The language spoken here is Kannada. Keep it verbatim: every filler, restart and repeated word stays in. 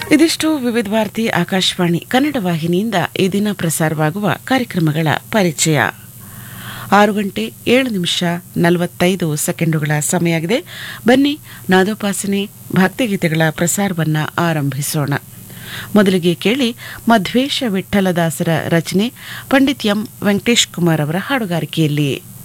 ಇದಿಷ್ಟು ವಿವಿಧ ಭಾರತಿ ಆಕಾಶವಾಣಿ ಕನ್ನಡ ವಾಹಿನಿಯಿಂದ ಈ ದಿನ ಪ್ರಸಾರವಾಗುವ ಕಾರ್ಯಕ್ರಮಗಳ ಪರಿಚಯ. ಆರು ಗಂಟೆ ಏಳು ನಿಮಿಷ ನಲವತ್ತೈದು ಸೆಕೆಂಡುಗಳ ಸಮಯ ಆಗಿದೆ. ಬನ್ನಿ ನಾದೋಪಾಸನೆ ಭಕ್ತಿಗೀತೆಗಳ ಪ್ರಸಾರವನ್ನು ಆರಂಭಿಸೋಣ. ಮೊದಲಿಗೆ ಕೇಳಿ ಮಧ್ವೇಶ ವಿಠ್ಠಲದಾಸರ ರಚನೆ, ಪಂಡಿತ್ ಎಂ ವೆಂಕಟೇಶ್ ಕುಮಾರ್ ಅವರ ಹಾಡುಗಾರಿಕೆಯಲ್ಲಿ.